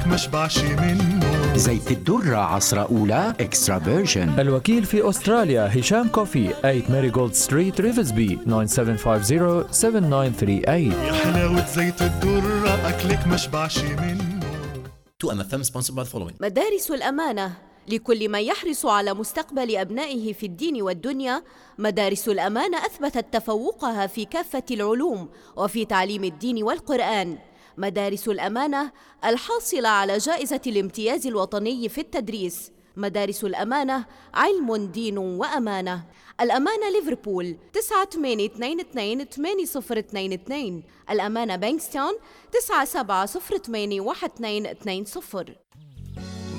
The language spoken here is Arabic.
أكلك مشبعش منه. زيت الدرة عصرة أولى إكسترا فيرجن. الوكيل في أستراليا هشام كوفي 8 ماريغولد ستريت ريفزبي 9750-7938. يا حلاوة زيت الدرة أكلك مشبعش منه. To MFM sponsored by the following. مدارس الأمانة لكل من يحرص على مستقبل أبنائه في الدين والدنيا. مدارس الأمانة أثبتت تفوقها في كافة العلوم وفي تعليم الدين والقرآن. مدارس الأمانة الحاصلة على جائزة الامتياز الوطني في التدريس. مدارس الأمانة علم دين وأمانة. الأمانة ليفربول 9822-8022. الأمانة بانكستون 9708-1220.